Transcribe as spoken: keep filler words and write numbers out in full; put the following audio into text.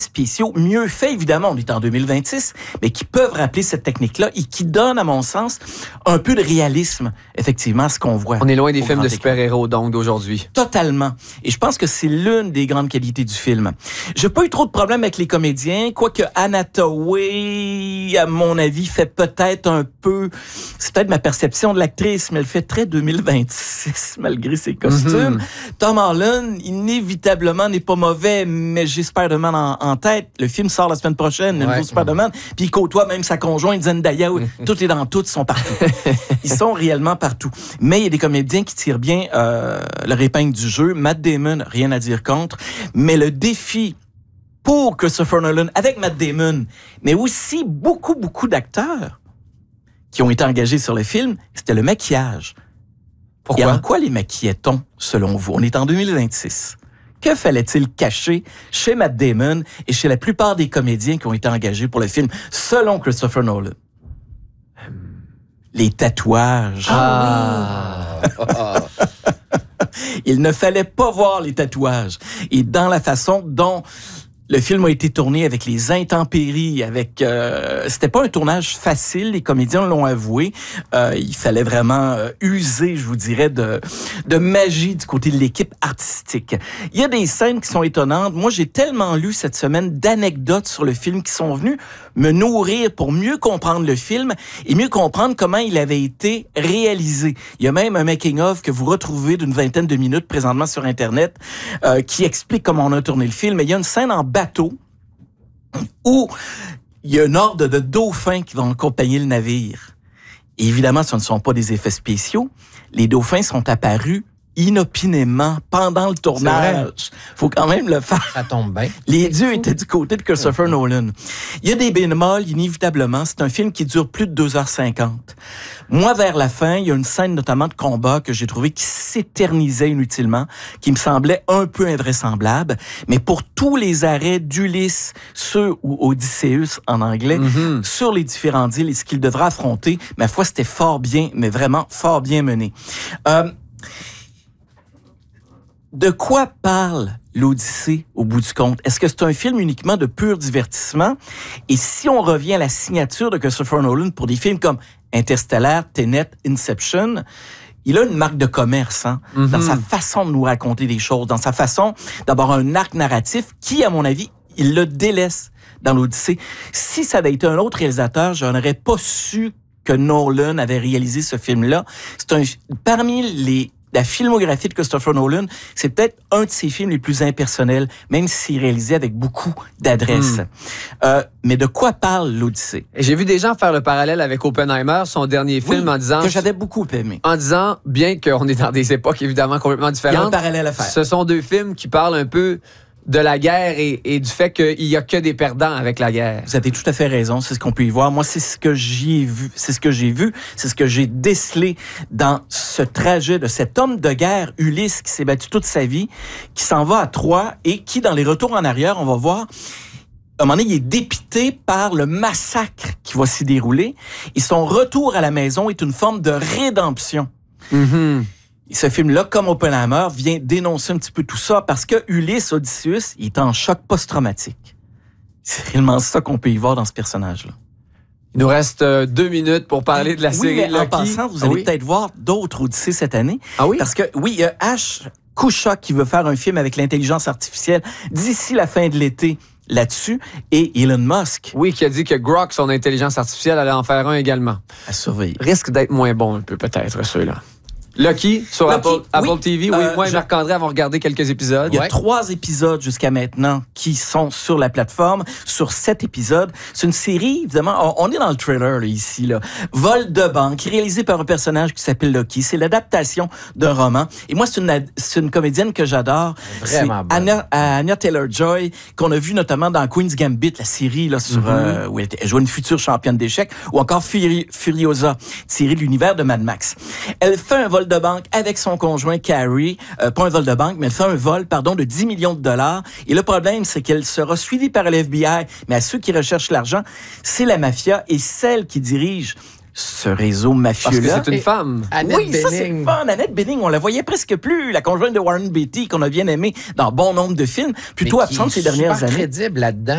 spéciaux mieux faits, évidemment, on est en deux mille vingt-six, mais qui peuvent rappeler cette technique-là et qui donnent, à mon sens, un peu de réalisme, effectivement, à ce qu'on voit. On est loin des films de super-héros, donc, d'aujourd'hui. Totalement. Et je pense que c'est l'une des grandes qualités du film. J'ai pas eu trop de problèmes avec les comédiens, quoique Anne Hathaway, à mon avis, fait peut-être un peu... C'est peut-être ma perception de l'actrice, mais elle fait très deux mille vingt-six, malgré ses costumes. Mm-hmm. Tom Holland, inévitablement, n'est pas mauvais, mais j'ai Spider-Man en, en tête. Le film sort la semaine prochaine, le ouais. nouveau Spider-Man, puis il côtoie même sa conjointe Zendaya. Tout est dans tout, ils sont partout. Ils sont réellement partout. Mais il y a des comédiens qui tirent bien euh, leur épingle du jeu. Matt Damon, rien à dire contre. Mais le défi pour Christopher Nolan, avec Matt Damon, mais aussi beaucoup, beaucoup d'acteurs qui ont été engagés sur le film, c'était le maquillage. Pourquoi? Et en quoi les maquillait-on, selon vous? On est en deux mille vingt-six. Que fallait-il cacher chez Matt Damon et chez la plupart des comédiens qui ont été engagés pour le film, selon Christopher Nolan? Les tatouages. Ah! Il ne fallait pas voir les tatouages. Et dans la façon dont le film a été tourné avec les intempéries, avec euh, c'était pas un tournage facile, les comédiens l'ont avoué. Euh, il fallait vraiment euh, user, je vous dirais, de de magie du côté de l'équipe artistique. Il y a des scènes qui sont étonnantes. Moi, j'ai tellement lu cette semaine d'anecdotes sur le film qui sont venues me nourrir pour mieux comprendre le film et mieux comprendre comment il avait été réalisé. Il y a même un making-of que vous retrouvez d'une vingtaine de minutes présentement sur Internet euh, qui explique comment on a tourné le film. Mais il y a une scène en bateau où il y a un ordre de dauphins qui vont accompagner le navire. Et évidemment, ce ne sont pas des effets spéciaux. Les dauphins sont apparus inopinément pendant le tournage. Faut quand même le faire. Ça tombe bien. Les dieux étaient du côté de Christopher mmh. Nolan. Il y a des bémols, inévitablement. C'est un film qui dure plus de deux heures cinquante. Moi, vers la fin, il y a une scène notamment de combat que j'ai trouvé qui s'éternisait inutilement, qui me semblait un peu invraisemblable. Mais pour tous les arrêts d'Ulysse, ceux ou Odysseus en anglais, mmh. sur les différentes îles et ce qu'il devra affronter, ma foi, c'était fort bien, mais vraiment fort bien mené. Euh, De quoi parle l'Odyssée au bout du compte? Est-ce que c'est un film uniquement de pur divertissement? Et si on revient à la signature de Christopher Nolan pour des films comme Interstellar, Tenet, Inception, il a une marque de commerce hein, mm-hmm. dans sa façon de nous raconter des choses, dans sa façon d'avoir un arc narratif qui, à mon avis, il le délaisse dans l'Odyssée. Si ça avait été un autre réalisateur, je n'aurais pas su que Nolan avait réalisé ce film-là. C'est un parmi les La filmographie de Christopher Nolan, c'est peut-être un de ses films les plus impersonnels, même s'il est réalisé avec beaucoup d'adresse. Mm. Euh, mais de quoi parle l'Odyssée? Et j'ai vu des gens faire le parallèle avec Oppenheimer, son dernier film, oui, en disant... que j'avais beaucoup aimé. En disant, bien qu'on est dans des époques évidemment complètement différentes... Il y a un parallèle à faire. Ce sont deux films qui parlent un peu de la guerre et, et du fait qu'il y a que des perdants avec la guerre. Vous avez tout à fait raison, c'est ce qu'on peut y voir. Moi, c'est ce que j'y ai vu, c'est ce que j'ai vu, c'est ce que j'ai décelé dans ce trajet de cet homme de guerre, Ulysse, qui s'est battu toute sa vie, qui s'en va à Troie et qui, dans les retours en arrière, on va voir, à un moment donné, il est dépité par le massacre qui va s'y dérouler et son retour à la maison est une forme de rédemption. Mm-hmm. Et ce film-là, comme Oppenheimer, vient dénoncer un petit peu tout ça parce que Ulysse, Odysseus, il est en choc post-traumatique. C'est réellement ça qu'on peut y voir dans ce personnage-là. Il nous reste euh, deux minutes pour parler de la oui, série mais Loki. En passant, vous allez ah oui? peut-être voir d'autres Odyssées cette année. Ah oui? Parce que, oui, il y a Ash Kouchak qui veut faire un film avec l'intelligence artificielle d'ici la fin de l'été là-dessus. Et Elon Musk. Oui, qui a dit que Grok, son intelligence artificielle, allait en faire un également. À surveiller. Risque d'être moins bon un peu, peut-être, ceux-là. Lucky sur Lucky, Apple, Apple oui. T V. Oui, euh, moi et je... Marc-André avons regardé quelques épisodes. Il y a ouais. trois épisodes jusqu'à maintenant qui sont sur la plateforme. Sur sept épisodes. C'est une série, évidemment, on, on est dans le trailer là, ici. Là. Vol de banque, réalisé par un personnage qui s'appelle Loki. C'est l'adaptation d'un roman. Et moi, c'est une, c'est une comédienne que j'adore. Vraiment c'est Anya, Anya Taylor-Joy, qu'on a vu notamment dans Queen's Gambit, la série là, sur, mm-hmm. euh, où elle, elle joue une future championne d'échecs, ou encore Furi- Furiosa, série de l'univers de Mad Max. Elle fait un vol de banque avec son conjoint Carrie, euh, pas un vol de banque, mais elle fait un vol, pardon, de dix millions de dollars. Et le problème, c'est qu'elle sera suivie par le F B I, mais à ceux qui recherchent l'argent, c'est la mafia et celle qui dirige ce réseau mafieux-là. Parce que c'est une et femme. Annette oui, Bening. Ça, c'est le fun. Annette Bening, on la voyait presque plus. La conjointe de Warren Beatty, qu'on a bien aimé dans bon nombre de films, plutôt absente ces dernières années. Crédible là-dedans.